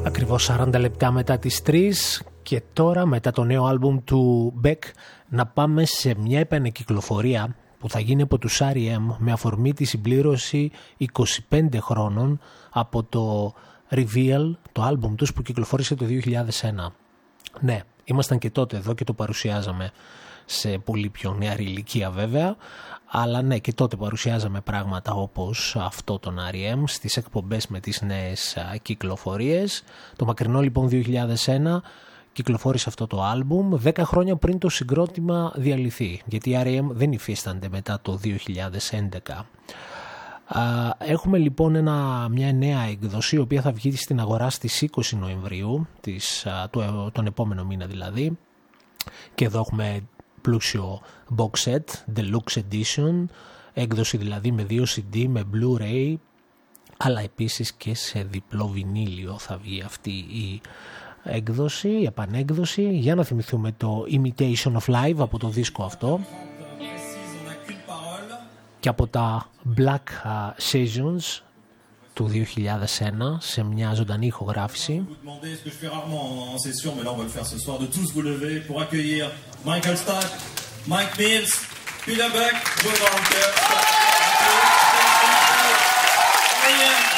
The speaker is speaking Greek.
Ακριβώς 40 λεπτά μετά τις 3 και τώρα μετά το νέο άλμπουμ του Beck να πάμε σε μια επανεκυκλοφορία που θα γίνει από τους R.E.M. με αφορμή τη συμπλήρωση 25 χρόνων από το Reveal, το άλμπουμ τους που κυκλοφόρησε το 2001. Ναι, ήμασταν και τότε εδώ και το παρουσιάζαμε σε πολύ πιο νεαρή ηλικία βέβαια, αλλά ναι, και τότε παρουσιάζαμε πράγματα όπως αυτό των R.E.M. στις εκπομπές με τις νέες κυκλοφορίες. Το μακρινό λοιπόν 2001 κυκλοφόρησε αυτό το άλμπουμ 10 χρόνια πριν το συγκρότημα διαλυθεί, γιατί οι R.E.M. δεν υφίστανται μετά το 2011. Έχουμε λοιπόν μια νέα έκδοση η οποία θα βγει στην αγορά στις 20 Νοεμβρίου τον επόμενο μήνα δηλαδή, και εδώ έχουμε πλούσιο box set, deluxe edition, έκδοση δηλαδή με 2 CD, με Blu-ray, αλλά επίσης και σε διπλό βινίλιο θα βγει αυτή η έκδοση, η επανέκδοση, για να θυμηθούμε το Imitation of Live από το δίσκο αυτό και από τα Black Sessions του 2001 σε μια ζωντανή ηχογράφηση. Michael Stack, Mike Mills, Peter Beck, Joe Walker.